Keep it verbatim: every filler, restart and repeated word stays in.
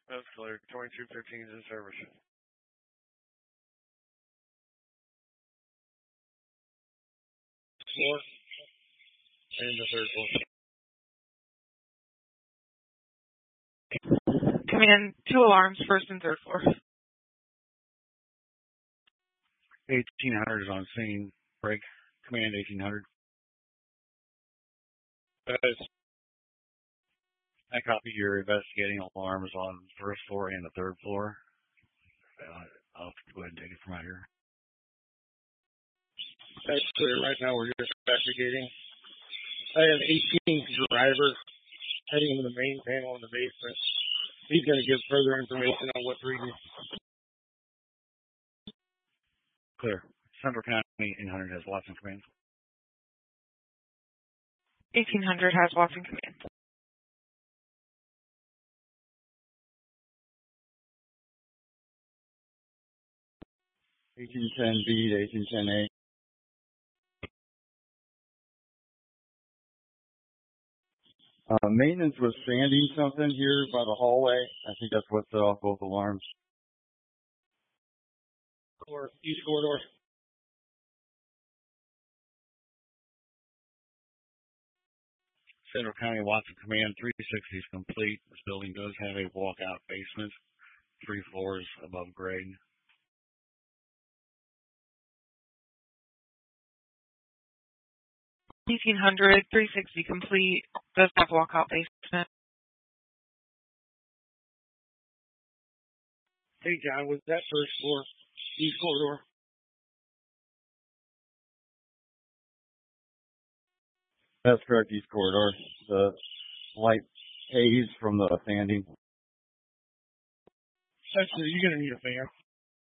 That's clear. twenty-two fifteen is in service. Floor. And the third floor. Command, two alarms, first and third floor. eighteen hundred is on scene. Break. Command eighteen hundred. I copy your investigating alarms on the first floor and the third floor. Uh, I'll go ahead and take it from out here. That's clear. Right now we're just investigating. I have eighteen drivers heading into the main panel in the basement. He's going to give further information on what's reading. Clear. Central County eighteen hundred has Watson command. eighteen hundred has Watson command. eighteen ten B to eighteen ten A. Uh, maintenance was sanding something here by the hallway. I think that's what set off both alarms. Or east corridor. Central County Watson command three sixty is complete. This building does have a walkout basement, three floors above grade. eighteen hundred, three sixty complete, does have walkout basement. Hey, John, was that first floor, east corridor? That's correct, east corridor. The light haze from the sanding. Actually, you're going to need a fan.